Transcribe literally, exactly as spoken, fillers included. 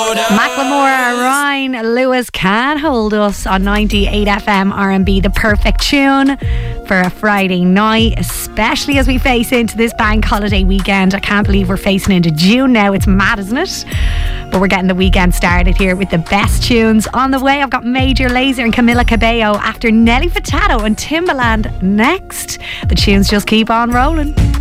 Macklemore, Ryan Lewis, Can't Hold Us on ninety-eight F M R and B, the perfect tune for a Friday night, especially as we face into this bank holiday weekend. I can't believe we're facing into June now. It's mad, isn't it? But we're getting the weekend started here with the best tunes. On the way, I've got Major Lazer and Camila Cabello after Nelly Furtado and Timbaland next. The tunes just keep on rolling.